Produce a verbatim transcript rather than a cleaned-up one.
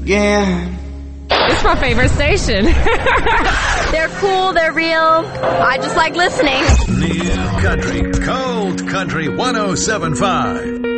again. It's my favorite station. They're cool, they're real. I just like listening. New Country, Cold Country one oh seven point five.